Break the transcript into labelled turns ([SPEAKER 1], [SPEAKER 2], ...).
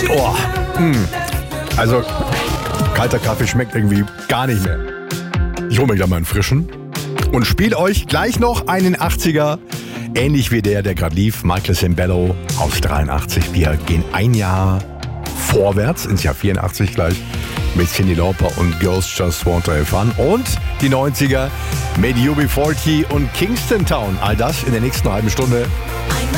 [SPEAKER 1] Oh, also kalter Kaffee schmeckt irgendwie gar nicht mehr. Ich hole mir gleich mal einen frischen und spiele euch gleich noch einen 80er, ähnlich wie der gerade lief, Michael Sembello aus 83. Wir gehen ein Jahr vorwärts, ins Jahr 84 gleich, mit Cyndi Lauper und Girls Just Want to Have Fun. Und die 90er mit UB40 und Kingston Town. All das in der nächsten halben Stunde.